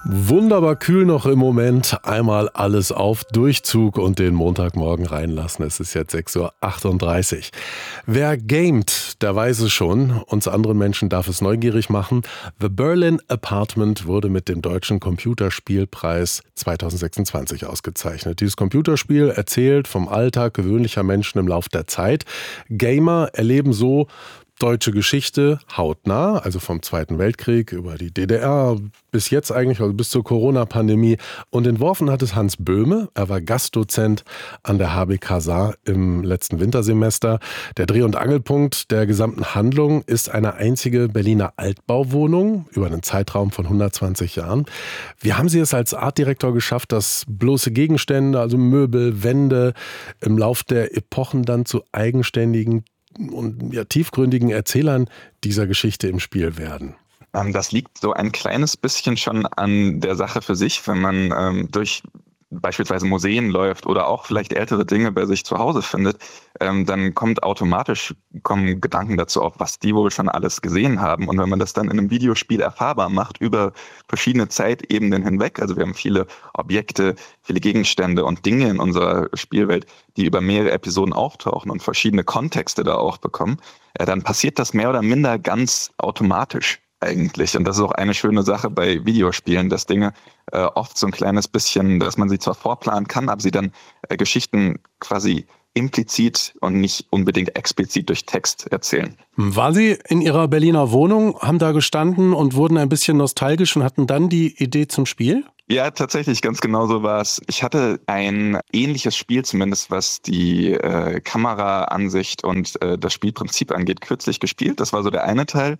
Wunderbar kühl noch im Moment. Einmal alles auf Durchzug und den Montagmorgen reinlassen. Es ist jetzt 6:38 Uhr. Wer gamet, der weiß es schon. Uns anderen Menschen darf es neugierig machen. The Berlin Apartment wurde mit dem Deutschen Computerspielpreis 2026 ausgezeichnet. Dieses Computerspiel erzählt vom Alltag gewöhnlicher Menschen im Lauf der Zeit. Gamer erleben so deutsche Geschichte hautnah, also vom Zweiten Weltkrieg über die DDR bis jetzt eigentlich, also bis zur Corona-Pandemie. Und entworfen hat es Hans Böhme. Er war Gastdozent an der HBK Saar im letzten Wintersemester. Der Dreh- und Angelpunkt der gesamten Handlung ist eine einzige Berliner Altbauwohnung über einen Zeitraum von 120 Jahren. Wie haben Sie es als Artdirektor geschafft, dass bloße Gegenstände, also Möbel, Wände, im Lauf der Epochen dann zu eigenständigen und tiefgründigen Erzählern dieser Geschichte im Spiel werden? Das liegt so ein kleines bisschen schon an der Sache für sich, wenn man durch beispielsweise Museen läuft oder auch vielleicht ältere Dinge bei sich zu Hause findet, dann kommen Gedanken dazu auf, was die wohl schon alles gesehen haben. Und wenn man das dann in einem Videospiel erfahrbar macht über verschiedene Zeitebenen hinweg, also wir haben viele Objekte, viele Gegenstände und Dinge in unserer Spielwelt, die über mehrere Episoden auftauchen und verschiedene Kontexte da auch bekommen, dann passiert das mehr oder minder ganz automatisch eigentlich. Und das ist auch eine schöne Sache bei Videospielen, dass Dinge oft so ein kleines bisschen, dass man sie zwar vorplanen kann, aber sie dann Geschichten quasi implizit und nicht unbedingt explizit durch Text erzählen. Waren Sie in Ihrer Berliner Wohnung, haben da gestanden und wurden ein bisschen nostalgisch und hatten dann die Idee zum Spiel? Ja, tatsächlich, ganz genau so war es. Ich hatte ein ähnliches Spiel zumindest, was die Kameraansicht und das Spielprinzip angeht, kürzlich gespielt. Das war so der eine Teil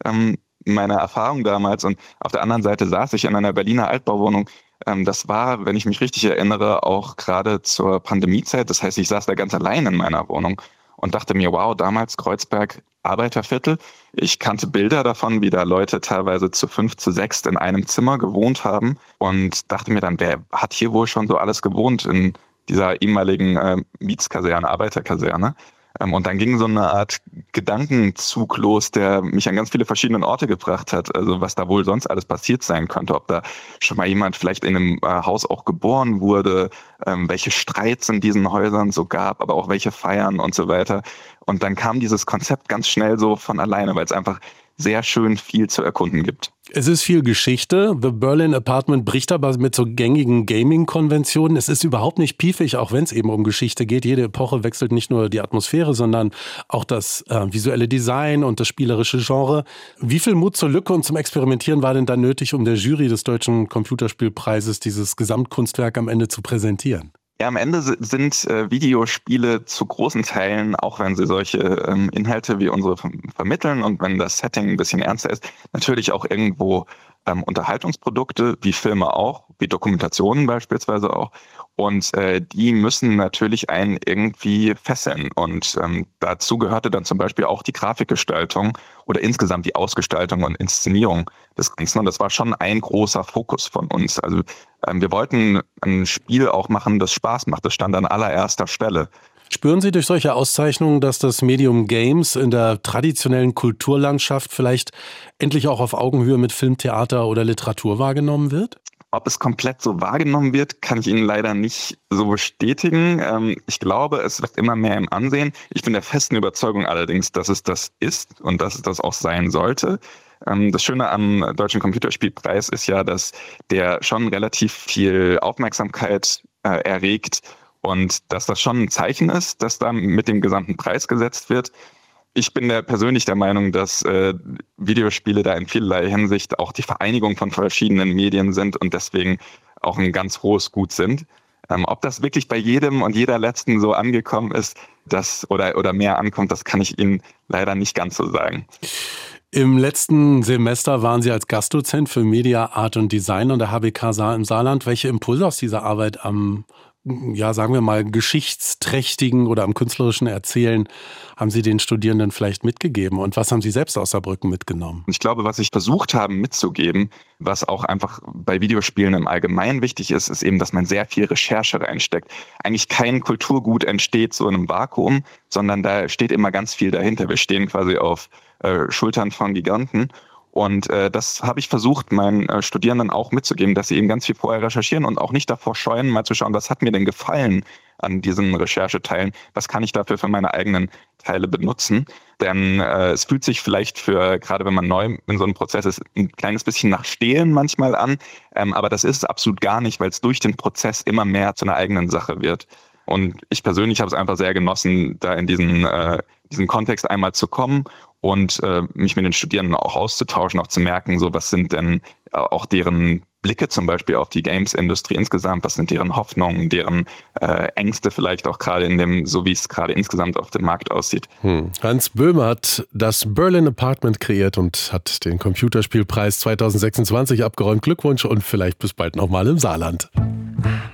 meiner Erfahrung damals. Und auf der anderen Seite saß ich in einer Berliner Altbauwohnung. Das war, wenn ich mich richtig erinnere, auch gerade zur Pandemiezeit. Das heißt, ich saß da ganz allein in meiner Wohnung und dachte mir, wow, damals Kreuzberg, Arbeiterviertel. Ich kannte Bilder davon, wie da Leute teilweise zu 5, zu 6 in einem Zimmer gewohnt haben und dachte mir dann, wer hat hier wohl schon so alles gewohnt in dieser ehemaligen Mietskaserne, Arbeiterkaserne? Und dann ging so eine Art Gedankenzug los, der mich an ganz viele verschiedene Orte gebracht hat. Also was da wohl sonst alles passiert sein könnte, ob da schon mal jemand vielleicht in einem Haus auch geboren wurde, welche Streits in diesen Häusern so gab, aber auch welche Feiern und so weiter. Und dann kam dieses Konzept ganz schnell so von alleine, weil es einfach sehr schön viel zu erkunden gibt. Es ist viel Geschichte. The Berlin Apartment bricht aber mit so gängigen Gaming-Konventionen. Es ist überhaupt nicht piefig, auch wenn es eben um Geschichte geht. Jede Epoche wechselt nicht nur die Atmosphäre, sondern auch das visuelle Design und das spielerische Genre. Wie viel Mut zur Lücke und zum Experimentieren war denn da nötig, um der Jury des Deutschen Computerspielpreises dieses Gesamtkunstwerk am Ende zu präsentieren? Ja, am Ende sind Videospiele zu großen Teilen, auch wenn sie solche Inhalte wie unsere vermitteln und wenn das Setting ein bisschen ernster ist, natürlich auch irgendwo Unterhaltungsprodukte, wie Filme auch, wie Dokumentationen beispielsweise auch. Und die müssen natürlich einen irgendwie fesseln. Und dazu gehörte dann zum Beispiel auch die Grafikgestaltung oder insgesamt die Ausgestaltung und Inszenierung des Ganzen. Und das war schon ein großer Fokus von uns. Also wir wollten ein Spiel auch machen, das Spaß macht. Das stand an allererster Stelle. Spüren Sie durch solche Auszeichnungen, dass das Medium Games in der traditionellen Kulturlandschaft vielleicht endlich auch auf Augenhöhe mit Film, Theater oder Literatur wahrgenommen wird? Ob es komplett so wahrgenommen wird, kann ich Ihnen leider nicht so bestätigen. Ich glaube, es wird immer mehr im Ansehen. Ich bin der festen Überzeugung allerdings, dass es das ist und dass es das auch sein sollte. Das Schöne am Deutschen Computerspielpreis ist ja, dass der schon relativ viel Aufmerksamkeit erregt und dass das schon ein Zeichen ist, dass da mit dem gesamten Preis gesetzt wird. Ich bin persönlich der Meinung, dass Videospiele da in vielerlei Hinsicht auch die Vereinigung von verschiedenen Medien sind und deswegen auch ein ganz hohes Gut sind. Ob das wirklich bei jedem und jeder Letzten so angekommen ist, oder mehr ankommt, das kann ich Ihnen leider nicht ganz so sagen. Im letzten Semester waren Sie als Gastdozent für Media, Art und Design an der HBK Saar im Saarland. Welche Impulse aus dieser Arbeit am, sagen wir mal, geschichtsträchtigen oder am künstlerischen Erzählen haben Sie den Studierenden vielleicht mitgegeben? Und was haben Sie selbst aus Saarbrücken mitgenommen? Ich glaube, was ich versucht habe mitzugeben, was auch einfach bei Videospielen im Allgemeinen wichtig ist, ist eben, dass man sehr viel Recherche reinsteckt. Eigentlich kein Kulturgut entsteht so in einem Vakuum, sondern da steht immer ganz viel dahinter. Wir stehen quasi auf Schultern von Giganten. Und das habe ich versucht, meinen Studierenden auch mitzugeben, dass sie eben ganz viel vorher recherchieren und auch nicht davor scheuen, mal zu schauen, was hat mir denn gefallen an diesen Rechercheteilen, was kann ich dafür für meine eigenen Teile benutzen. Denn es fühlt sich vielleicht gerade wenn man neu in so einem Prozess ist, ein kleines bisschen nach Stehlen manchmal an, aber das ist es absolut gar nicht, weil es durch den Prozess immer mehr zu einer eigenen Sache wird. Und ich persönlich habe es einfach sehr genossen, da in diesen Kontext einmal zu kommen und mich mit den Studierenden auch auszutauschen, auch zu merken, so was sind denn auch deren Blicke zum Beispiel auf die Games-Industrie insgesamt, was sind deren Hoffnungen, deren Ängste vielleicht auch gerade so wie es gerade insgesamt auf dem Markt aussieht. Hans Böhme hat das Berlin Apartment kreiert und hat den Computerspielpreis 2026 abgeräumt. Glückwunsch und vielleicht bis bald nochmal im Saarland.